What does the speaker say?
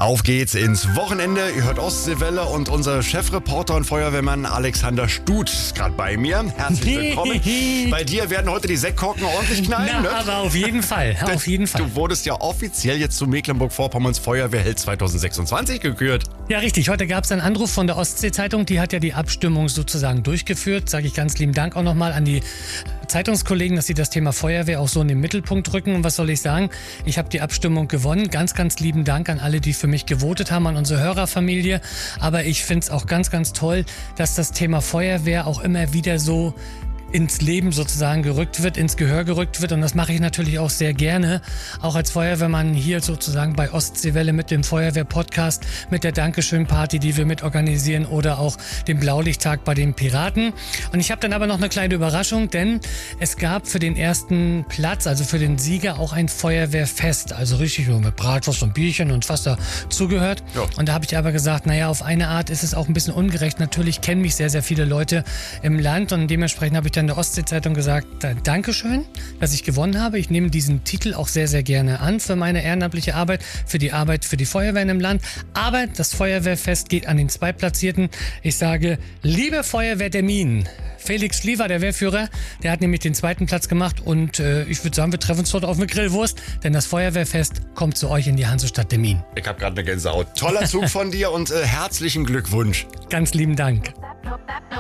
Auf geht's ins Wochenende. Ihr hört Ostseewelle und unser Chefreporter und Feuerwehrmann Alexander Stut ist gerade bei mir. Herzlich willkommen. Bei dir werden heute die Sektkorken ordentlich knallen, ne? Aber auf jeden Fall, auf jeden Fall. Du wurdest ja offiziell jetzt zu Mecklenburg-Vorpommerns Feuerwehrheld 2026 gekürt. Ja, richtig. Heute gab es einen Anruf von der Ostsee-Zeitung. Die hat ja die Abstimmung sozusagen durchgeführt. Sage ich ganz lieben Dank auch nochmal an die Zeitungskollegen, dass sie das Thema Feuerwehr auch so in den Mittelpunkt rücken. Und was soll ich sagen? Ich habe die Abstimmung gewonnen. Ganz, ganz lieben Dank an alle, die für mich gewotet haben, an unsere Hörerfamilie. Aber ich finde es auch ganz, ganz toll, dass das Thema Feuerwehr auch immer wieder so ins Leben sozusagen gerückt wird, ins Gehör gerückt wird, und das mache ich natürlich auch sehr gerne, auch als Feuerwehrmann hier sozusagen bei Ostseewelle mit dem Feuerwehr-Podcast, mit der Dankeschön-Party, die wir mit organisieren, oder auch dem Blaulichttag bei den Piraten. Und ich habe dann aber noch eine kleine Überraschung, denn es gab für den ersten Platz, also für den Sieger, auch ein Feuerwehrfest, also richtig mit Bratwurst und Bierchen und was dazugehört. Ja. Und da habe ich aber gesagt, naja, auf eine Art ist es auch ein bisschen ungerecht. Natürlich kennen mich sehr, sehr viele Leute im Land, und dementsprechend habe ich dann der Ostsee-Zeitung gesagt, Dankeschön, dass ich gewonnen habe. Ich nehme diesen Titel auch sehr, sehr gerne an für meine ehrenamtliche Arbeit für die Feuerwehren im Land. Aber das Feuerwehrfest geht an den Zweitplatzierten. Ich sage, liebe Feuerwehr der Minen, Felix Schliever, der Wehrführer, der hat nämlich den zweiten Platz gemacht, und ich würde sagen, wir treffen uns dort auf eine Grillwurst, denn das Feuerwehrfest kommt zu euch in die Hansestadt der Minen. Ich habe gerade eine Gänsehaut. Toller Zug von dir und herzlichen Glückwunsch. Ganz lieben Dank.